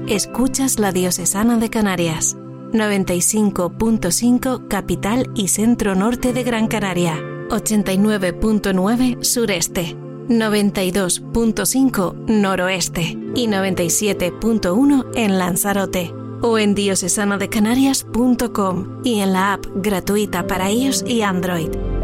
Escuchas la Diocesana de Canarias. 95.5 capital y centro norte de Gran Canaria. 89.9 sureste. 92.5 noroeste. Y 97.1 en Lanzarote. O en diocesanadecanarias.com y en la app gratuita para iOS y Android.